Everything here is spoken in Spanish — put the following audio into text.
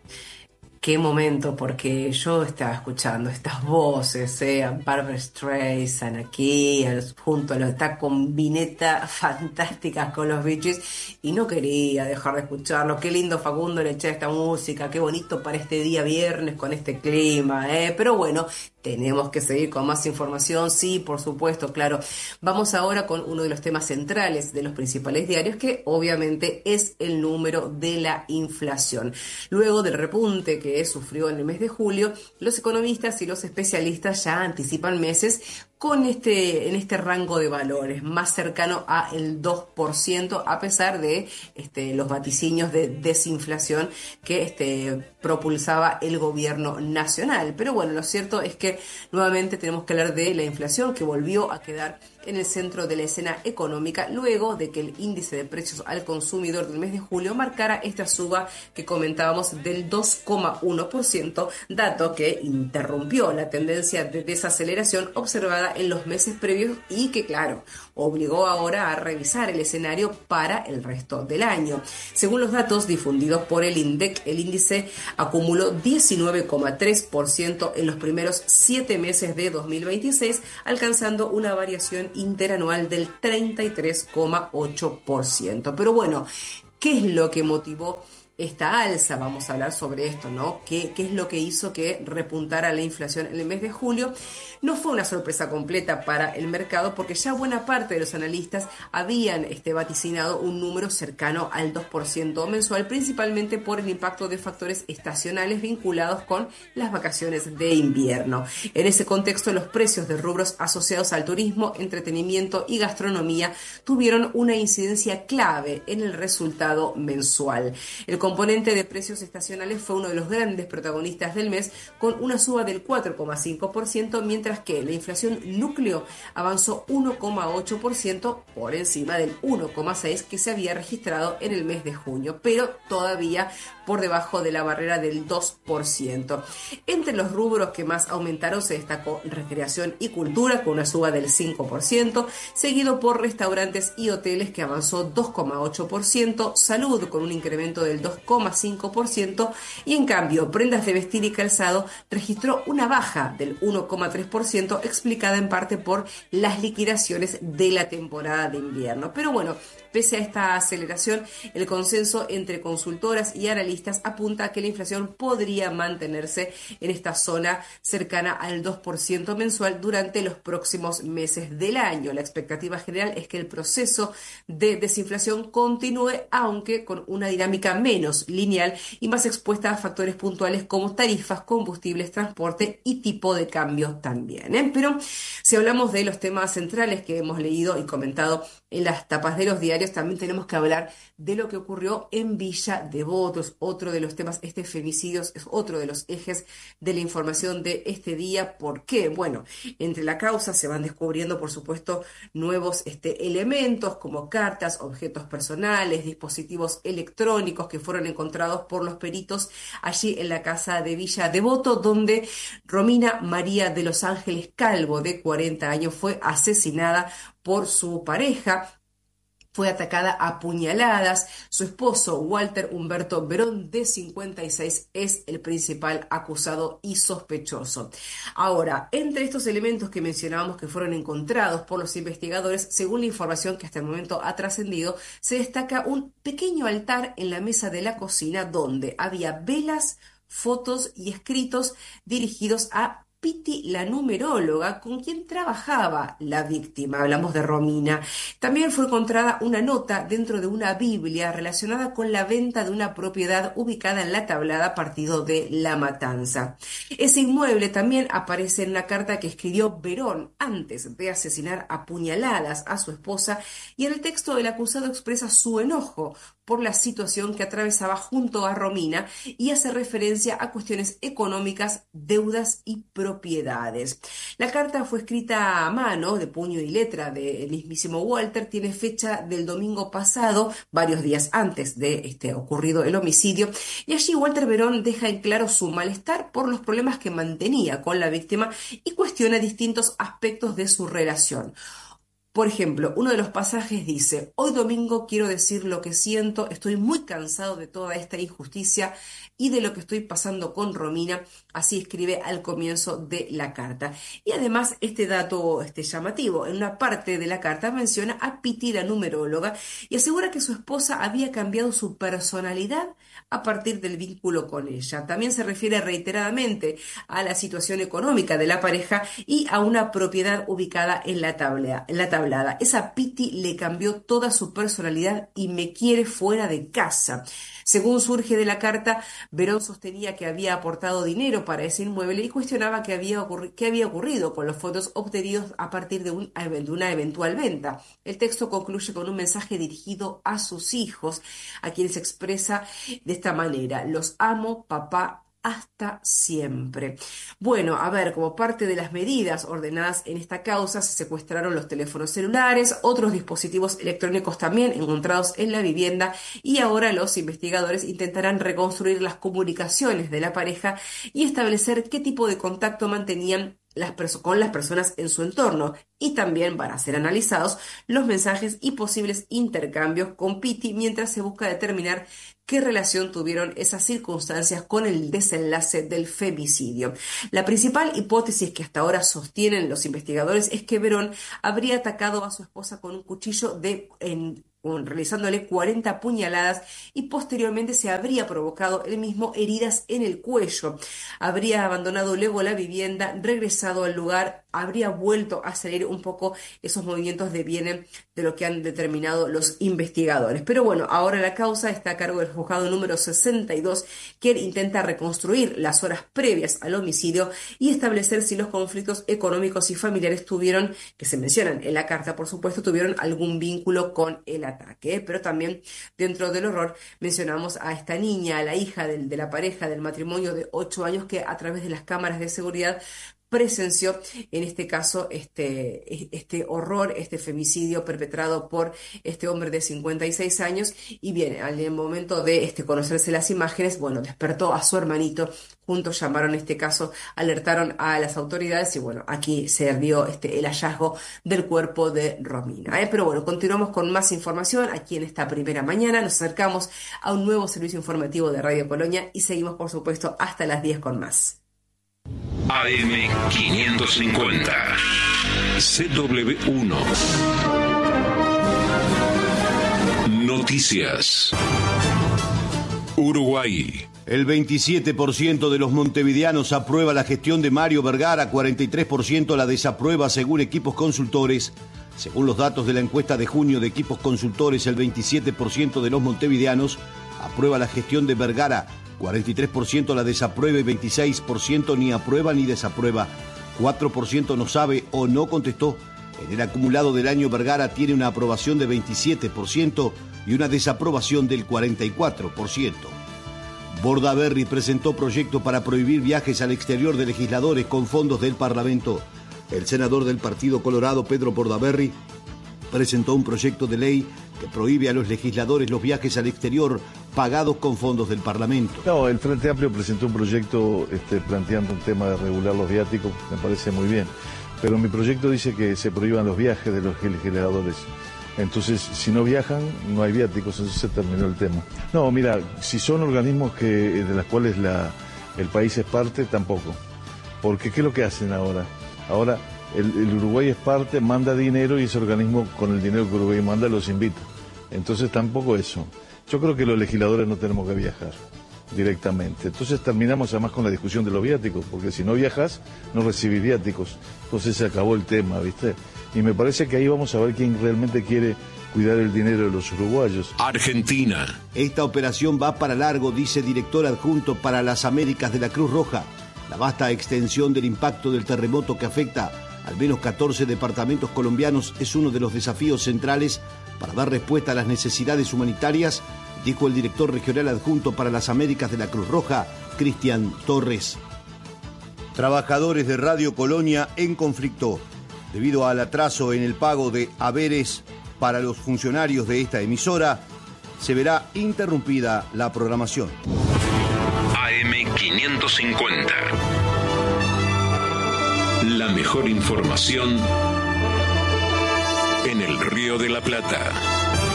Qué momento, porque yo estaba escuchando estas voces, a Barbra Streisand aquí, junto a esta combineta fantástica con los Bee Gees, y no quería dejar de escucharlo. Qué lindo Facundo le eché esta música, qué bonito para este día viernes con este clima, ¿eh? Pero bueno, tenemos que seguir con más información, sí, por supuesto, claro. Vamos ahora con uno de los temas centrales de los principales diarios, que obviamente es el número de la inflación. Luego del repunte que sufrió en el mes de julio, los economistas y los especialistas ya anticipan meses en este rango de valores, más cercano a el 2%, a pesar de los vaticinios de desinflación que propulsaba el gobierno nacional. Pero bueno, lo cierto es que nuevamente tenemos que hablar de la inflación, que volvió a quedar en el centro de la escena económica luego de que el índice de precios al consumidor del mes de julio marcara esta suba que comentábamos del 2,1%, dato que interrumpió la tendencia de desaceleración observada en los meses previos y que, claro, obligó ahora a revisar el escenario para el resto del año. Según los datos difundidos por el INDEC, el índice acumuló 19,3% en los primeros 7 meses de 2026, alcanzando una variación interanual del 33,8%. Pero bueno, ¿qué es lo que motivó esta alza? Vamos a hablar sobre esto, ¿no? ¿Qué es lo que hizo que repuntara la inflación en el mes de julio? No fue una sorpresa completa para el mercado, porque ya buena parte de los analistas habían vaticinado un número cercano al 2% mensual, principalmente por el impacto de factores estacionales vinculados con las vacaciones de invierno. En ese contexto, los precios de rubros asociados al turismo, entretenimiento y gastronomía tuvieron una incidencia clave en el resultado mensual. El componente de precios estacionales fue uno de los grandes protagonistas del mes, con una suba del 4,5%, mientras que la inflación núcleo avanzó 1,8% por encima del 1,6% que se había registrado en el mes de junio, pero todavía por debajo de la barrera del 2%. Entre los rubros que más aumentaron se destacó recreación y cultura, con una suba del 5%, seguido por restaurantes y hoteles, que avanzó 2,8%, salud con un incremento del 2,5%, y en cambio prendas de vestir y calzado registró una baja del 1,3%, explicada en parte por las liquidaciones de la temporada de invierno. Pero bueno, pese a esta aceleración, el consenso entre consultoras y analistas apunta a que la inflación podría mantenerse en esta zona cercana al 2% mensual durante los próximos meses del año. La expectativa general es que el proceso de desinflación continúe, aunque con una dinámica menos lineal y más expuesta a factores puntuales como tarifas, combustibles, transporte y tipo de cambio también, ¿eh? Pero si hablamos de los temas centrales que hemos leído y comentado en las tapas de los diarios, también tenemos que hablar de lo que ocurrió en Villa Devoto. Es otro de los temas, femicidios es otro de los ejes de la información de este día. ¿Por qué? Bueno, entre la causa se van descubriendo, por supuesto, nuevos elementos como cartas, objetos personales, dispositivos electrónicos que fueron encontrados por los peritos allí en la casa de Villa Devoto, donde Romina María de los Ángeles Calvo, de 40 años, fue asesinada por su pareja. Fue atacada a puñaladas. Su esposo, Walter Humberto Verón, de 56, es el principal acusado y sospechoso. Ahora, entre estos elementos que mencionábamos que fueron encontrados por los investigadores, según la información que hasta el momento ha trascendido, se destaca un pequeño altar en la mesa de la cocina donde había velas, fotos y escritos dirigidos a Piti, la numeróloga con quien trabajaba la víctima. Hablamos de Romina. También fue encontrada una nota dentro de una Biblia relacionada con la venta de una propiedad ubicada en la Tablada, partido de La Matanza. Ese inmueble también aparece en la carta que escribió Verón antes de asesinar a puñaladas a su esposa, y en el texto el acusado expresa su enojo por la situación que atravesaba junto a Romina y hace referencia a cuestiones económicas, deudas y propiedades. La carta fue escrita a mano, de puño y letra del mismísimo Walter, tiene fecha del domingo pasado, varios días antes de ocurrido el homicidio, y allí Walter Verón deja en claro su malestar por los problemas que mantenía con la víctima y cuestiona distintos aspectos de su relación. Por ejemplo, uno de los pasajes dice: hoy domingo quiero decir lo que siento, estoy muy cansado de toda esta injusticia y de lo que estoy pasando con Romina. Así escribe al comienzo de la carta. Y además, este dato llamativo, en una parte de la carta menciona a Piti, la numeróloga, y asegura que su esposa había cambiado su personalidad a partir del vínculo con ella. También se refiere reiteradamente a la situación económica de la pareja y a una propiedad ubicada en la tablada. Esa Piti le cambió toda su personalidad y me quiere fuera de casa. Según surge de la carta, Verón sostenía que había aportado dinero para ese inmueble y cuestionaba qué había ocurrido con los fondos obtenidos a partir de una eventual venta. El texto concluye con un mensaje dirigido a sus hijos, a quienes expresa de esta manera: los amo, papá, hasta siempre. Bueno, a ver, como parte de las medidas ordenadas en esta causa, se secuestraron los teléfonos celulares, otros dispositivos electrónicos también encontrados en la vivienda, y ahora los investigadores intentarán reconstruir las comunicaciones de la pareja y establecer qué tipo de contacto mantenían con las personas en su entorno, y también van a ser analizados los mensajes y posibles intercambios con Piti mientras se busca determinar qué relación tuvieron esas circunstancias con el desenlace del femicidio. La principal hipótesis que hasta ahora sostienen los investigadores es que Verón habría atacado a su esposa con un cuchillo realizándole 40 puñaladas, y posteriormente se habría provocado él mismo heridas en el cuello. Habría abandonado luego la vivienda, regresado al lugar, habría vuelto a salir. Un poco esos movimientos devienen de lo que han determinado los investigadores. Pero bueno, ahora la causa está a cargo del juzgado número 62, que intenta reconstruir las horas previas al homicidio y establecer si los conflictos económicos y familiares que se mencionan en la carta, por supuesto, tuvieron algún vínculo con el ataque. Pero también, dentro del horror, mencionamos a esta niña, a la hija de la pareja del matrimonio de 8 años, que a través de las cámaras de seguridad presenció en este caso este horror, este femicidio perpetrado por este hombre de 56 años. Y bien, al momento de conocerse las imágenes, bueno, despertó a su hermanito. Juntos llamaron alertaron a las autoridades, y bueno, aquí se dio el hallazgo del cuerpo de Romina. Pero bueno, continuamos con más información aquí en esta primera mañana. Nos acercamos a un nuevo servicio informativo de Radio Colonia y seguimos, por supuesto, hasta las 10 con más. AM 550 CW1 Noticias. Uruguay. El 27% de los montevideanos aprueba la gestión de Mario Vergara, 43% la desaprueba según equipos consultores. Según los datos de la encuesta de junio de equipos consultores, el 27% de los montevideanos aprueba la gestión de Vergara, 43% la desaprueba y 26% ni aprueba ni desaprueba. 4% no sabe o no contestó. En el acumulado del año, Vergara tiene una aprobación de 27% y una desaprobación del 44%. Bordaberry presentó proyecto para prohibir viajes al exterior de legisladores con fondos del Parlamento. El senador del Partido Colorado, Pedro Bordaberry, presentó un proyecto de ley que prohíbe a los legisladores los viajes al exterior pagados con fondos del Parlamento. No, el Frente Amplio presentó un proyecto planteando un tema de regular los viáticos, me parece muy bien. Pero mi proyecto dice que se prohíban los viajes de los legisladores. Entonces, si no viajan, no hay viáticos, entonces se terminó el tema. No, mira, si son organismos de los cuales el país es parte, tampoco. Porque ¿qué es lo que hacen ahora? Ahora el Uruguay es parte, manda dinero y ese organismo con el dinero que Uruguay manda los invita. Entonces tampoco eso. Yo creo que los legisladores no tenemos que viajar directamente. Entonces terminamos además con la discusión de los viáticos, porque si no viajas, no recibís viáticos. Entonces se acabó el tema, ¿viste? Y me parece que ahí vamos a ver quién realmente quiere cuidar el dinero de los uruguayos. Argentina. Esta operación va para largo, dice director adjunto para las Américas de la Cruz Roja. La vasta extensión del impacto del terremoto que afecta al menos 14 departamentos colombianos es uno de los desafíos centrales para dar respuesta a las necesidades humanitarias, dijo el director regional adjunto para las Américas de la Cruz Roja, Cristian Torres. Trabajadores de Radio Colonia en conflicto. Debido al atraso en el pago de haberes para los funcionarios de esta emisora, se verá interrumpida la programación. AM 550. La mejor información en Río de la Plata.